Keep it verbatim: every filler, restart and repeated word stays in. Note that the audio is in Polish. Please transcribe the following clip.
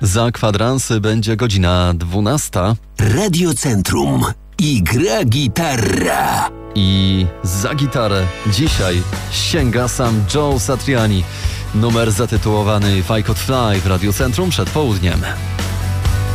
Za kwadransy będzie godzina dwunasta. Radio Centrum i gra gitarra. I za gitarę dzisiaj sięga sam Joe Satriani. Numer zatytułowany If I Could Fly w Radio Centrum przed południem.